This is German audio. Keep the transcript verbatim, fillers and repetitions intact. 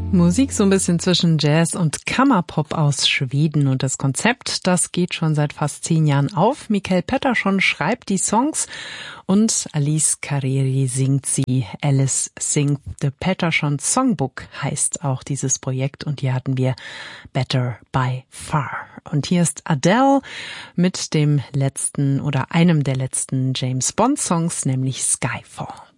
Musik so ein bisschen zwischen Jazz und Kammerpop aus Schweden. Und das Konzept, das geht schon seit fast zehn Jahren auf. Mikael Pettersson schreibt die Songs und Alice Kareri singt sie. Alice singt The Pettersson Songbook heißt auch dieses Projekt. Und hier hatten wir Better by Far. Und hier ist Adele mit dem letzten oder einem der letzten James Bond Songs, nämlich Skyfall.